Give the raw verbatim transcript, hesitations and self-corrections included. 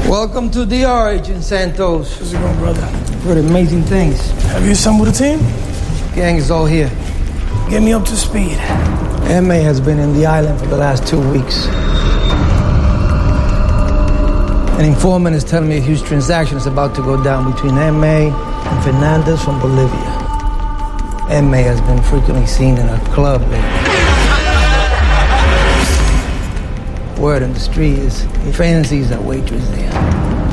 Welcome to D R, Agent Santos. How's it going, brother? Heard amazing things. Have you assembled a team? Gang is all here. Get me up to speed. M A has been in the island for the last two weeks. An informant is telling me a huge transaction is about to go down between M A and Fernandez from Bolivia. M A has been frequently seen in a club lately. Word on the street is he fancies that waitress there.